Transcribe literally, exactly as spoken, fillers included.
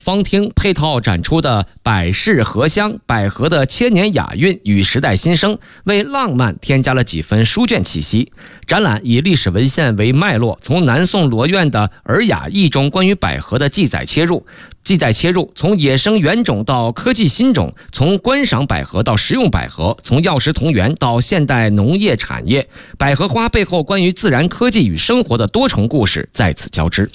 方厅配套展出的百世荷香，百合的千年雅韵与时代新生，为浪漫添加了几分书卷气息。展览以历史文献为脉络，从南宋罗院的《尔雅译》中关于百合的记载切入，记载切入，从野生原种到科技新种，从观赏百合到食用百合，从药食同源到现代农业产业，百合花背后关于自然科技与生活的多重故事在此交织。